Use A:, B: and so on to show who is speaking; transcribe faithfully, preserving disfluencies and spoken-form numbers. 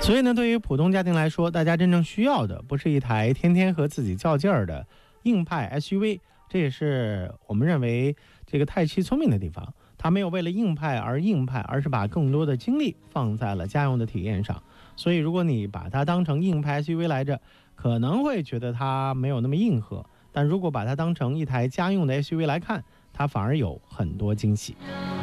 A: 所以呢，对于普通家庭来说，大家真正需要的不是一台天天和自己较劲儿的硬派 S U V， 这也是我们认为这个泰系聪明的地方。它没有为了硬派而硬派，而是把更多的精力放在了家用的体验上。所以如果你把它当成硬派 S U V 来着，可能会觉得它没有那么硬核，但如果把它当成一台家用的 S U V 来看，它反而有很多惊喜。